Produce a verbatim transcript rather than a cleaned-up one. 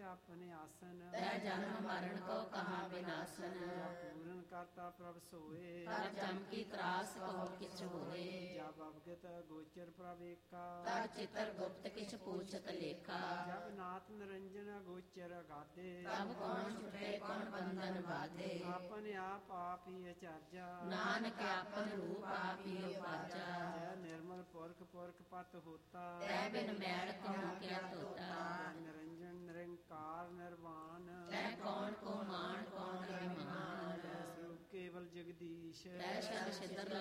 ਆਪਣੇ ਆਸਨ, ਤੈ ਜਨਮ ਮਰਨ ਕੋ ਕਹਾ ਬਿਨਾਸਨ। ਪੂਰਨ ਕਰਤਾ ਪ੍ਰਭ ਸੋਏ, ਤਰ ਜਮ ਕੀ ਤਰਾਸ ਕਹੋ ਕਿਛ ਹੋਏ। ਜਬ ਅਵਗਤ ਗੋਚਰ ਪ੍ਰਭ ਏਕਾ, ਤਰ ਚਿਤਰ ਗੁਪਤ ਕਿਛ ਪੂਛਤ ਲੇਖਾ। ਜਬ ਨਾਥ ਨਿਰੰਜਨ ਗੋਚਰ ਅਗਾਧੇ, ਤਬ ਕੌਣ ਛੁਟੇ ਕੌਣ ਬੰਧਨ ਬਾਧੇ। ਆਪਣੇ ਆਪ ਆਪ ਹੀ ਅਚਰਜਾ, ਨਾਨਕ ਆਪਨ ਰੂਪ ਆਪ ਹੀ ਉਪਾਜਾ। ਜੈ ਨਿਰਮਲ ਪੁਰਖ ਪੁਰਖ ਪਤ ਹੋਤਾ, ਤੈ ਬਿਨ ਮੈਲ ਕਹੂੰ ਕਿਆ ਤੋਤਾ। ਨਿਰੰਜਨ ਨਿਰੰਕਾਰ ਨਿਰਵਾਣ, ਤੈ ਕੌਣ ਕੋ ਮਾਨ ਕੌਣ ਅਭਿਮਾਨ। ਸਰੂਪ ਕੇਵਲ ਜਗਦੀਸ਼, ਤੈ ਸ਼ਰ ਸਿਦਰ